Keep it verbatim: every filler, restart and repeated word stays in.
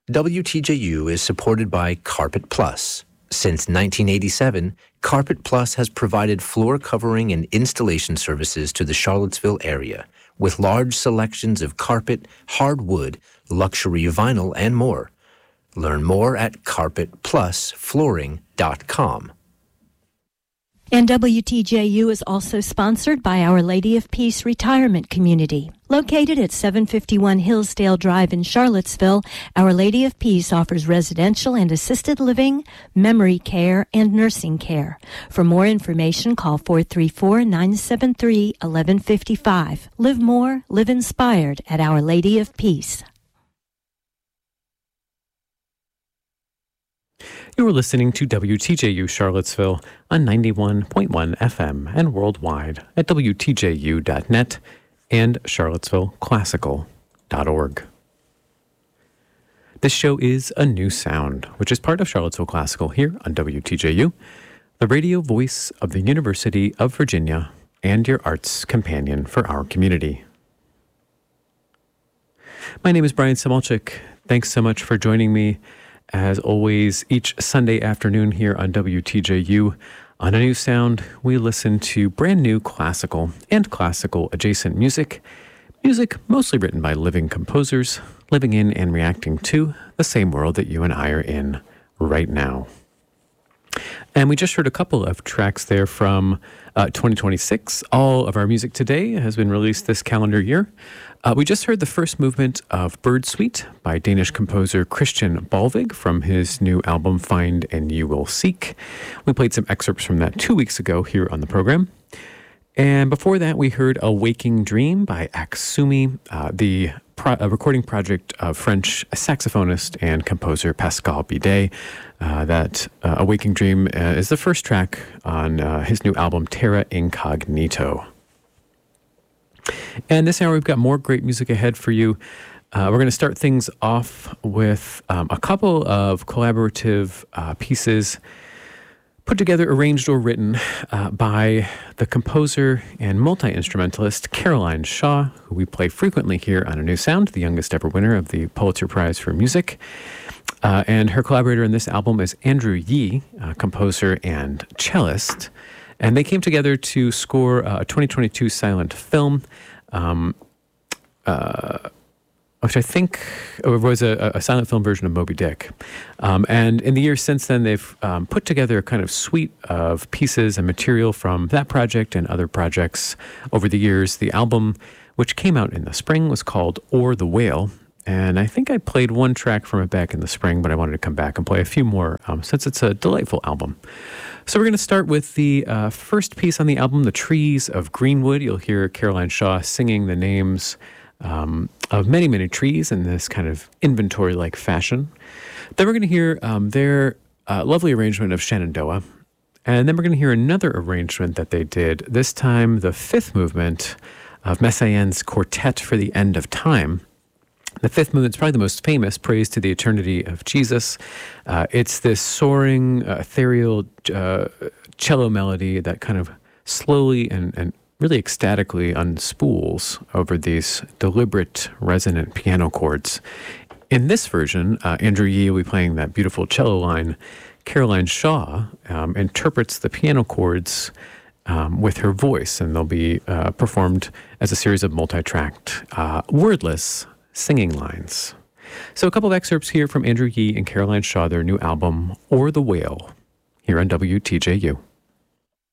W T J U is supported by Carpet Plus. Since nineteen eighty-seven, Carpet Plus has provided floor covering and installation services to the Charlottesville area, with large selections of carpet, hardwood, luxury vinyl, and more. Learn more at carpet plus flooring dot com. And W T J U is also sponsored by Our Lady of Peace Retirement Community. Located at seven fifty-one Hillsdale Drive in Charlottesville, Our Lady of Peace offers residential and assisted living, memory care, and nursing care. For more information, call four three four, nine seven three, one one five five. Live more, live inspired at Our Lady of Peace. You're listening to W T J U Charlottesville on ninety-one point one F M and worldwide at W T J U dot net and charlottesville classical dot org. This show is A New Sound, which is part of Charlottesville Classical here on W T J U, the radio voice of the University of Virginia and your arts companion for our community. My name is Brian Samolchik. Thanks so much for joining me, as always, each Sunday afternoon here on W T J U. On A New Sound, we listen to brand new classical and classical adjacent music, music mostly written by living composers, living in and reacting to the same world that you and I are in right now. And we just heard a couple of tracks there from uh, twenty twenty-six. All of our music today has been released this calendar year. Uh, we just heard the first movement of Bird Suite by Danish composer Christian Balvig from his new album Find and You Will Seek. We played some excerpts from that two weeks ago here on the program. And before that, we heard A Waking Dream by Aksumi, uh, the pro- a recording project of French saxophonist and composer Pascal Bidet. Uh, that uh, A Waking Dream uh, is the first track on uh, his new album Terra Incognito. And this hour, we've got more great music ahead for you. Uh, we're going to start things off with um, a couple of collaborative uh, pieces put together, arranged or written uh, by the composer and multi-instrumentalist Caroline Shaw, who we play frequently here on A New Sound, the youngest ever winner of the Pulitzer Prize for Music. Uh, and her collaborator in this album is Andrew Yee, uh, composer and cellist. And they came together to score a twenty twenty-two silent film, um, uh, which I think was a, a silent film version of Moby Dick. Um, and in the years since then, they've um, put together a kind of suite of pieces and material from that project and other projects over the years. The album, which came out in the spring, was called Or the Whale. And I think I played one track from it back in the spring, but I wanted to come back and play a few more um, since it's a delightful album. So we're going to start with the uh, first piece on the album, The Trees of Greenwood. You'll hear Caroline Shaw singing the names um, of many, many trees in this kind of inventory-like fashion. Then we're going to hear um, their uh, lovely arrangement of Shenandoah. And then we're going to hear another arrangement that they did, this time the fifth movement of Messiaen's Quartet for the End of Time. The fifth movement is probably the most famous, Praise to the Eternity of Jesus. Uh, it's this soaring, uh, ethereal uh, cello melody that kind of slowly and, and really ecstatically unspools over these deliberate, resonant piano chords. In this version, uh, Andrew Yee will be playing that beautiful cello line. Caroline Shaw um, interprets the piano chords um, with her voice, and they'll be uh, performed as a series of multi-tracked, uh, wordless singing lines. So a couple of excerpts here from Andrew Yee and Caroline Shaw, their new album, Or the Whale, here on W T J U.